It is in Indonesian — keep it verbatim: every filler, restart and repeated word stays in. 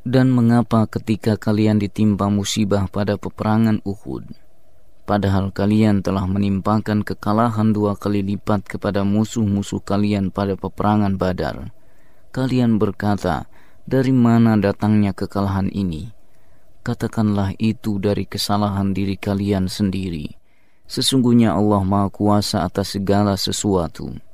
Dan mengapa ketika kalian ditimpa musibah pada peperangan Uhud, padahal kalian telah menimpakan kekalahan dua kali lipat kepada musuh-musuh kalian pada peperangan Badar, kalian berkata, dari mana datangnya kekalahan ini? Katakanlah itu dari kesalahan diri kalian sendiri. Sesungguhnya Allah Maha Kuasa atas segala sesuatu.